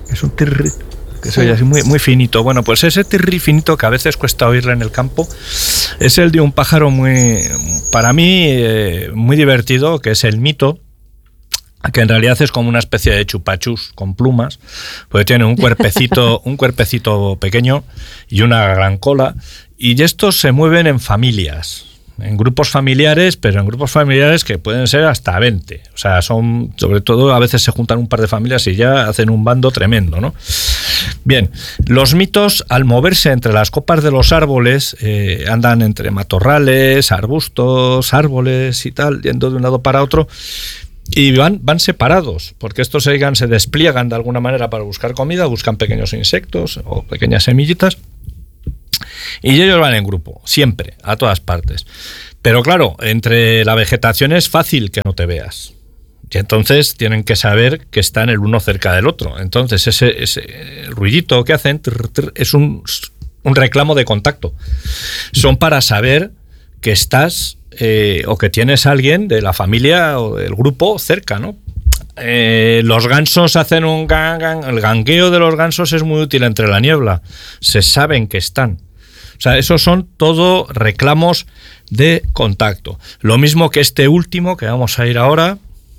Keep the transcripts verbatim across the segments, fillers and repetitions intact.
Es un tirri, que se oye así muy, muy finito. Bueno, pues ese tirri finito que a veces cuesta oírle en el campo es el de un pájaro muy, para mí, eh, muy divertido, que es el mito, que en realidad es como una especie de chupachus con plumas, porque tiene un cuerpecito, un cuerpecito pequeño y una gran cola, y estos se mueven en familias, en grupos familiares, pero en grupos familiares que pueden ser hasta veinte. O sea, son, sobre todo, a veces se juntan un par de familias y ya hacen un bando tremendo, ¿no? Bien, los mitos, al moverse entre las copas de los árboles, eh, andan entre matorrales, arbustos, árboles y tal, yendo de un lado para otro, y van, van separados, porque estos se, se despliegan de alguna manera para buscar comida, buscan pequeños insectos o pequeñas semillitas, y ellos van en grupo, siempre, a todas partes. Pero claro, entre la vegetación es fácil que no te veas. Y entonces tienen que saber que están el uno cerca del otro. Entonces ese, ese ruidito que hacen trr, trr, es un, un reclamo de contacto. Son para saber que estás eh, o que tienes a alguien de la familia o del grupo cerca, ¿no? Eh, los gansos hacen un gang, gang. El gangueo de los gansos es muy útil entre la niebla. Se saben que están. O sea, esos son todo reclamos de contacto. Lo mismo que este último que vamos a ir ahora,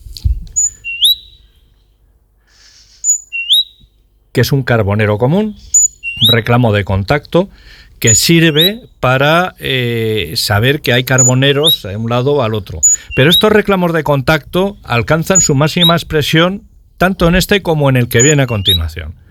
que es un carbonero común, un reclamo de contacto que sirve para eh, saber que hay carboneros de un lado o al otro. Pero estos reclamos de contacto alcanzan su máxima expresión tanto en este como en el que viene a continuación.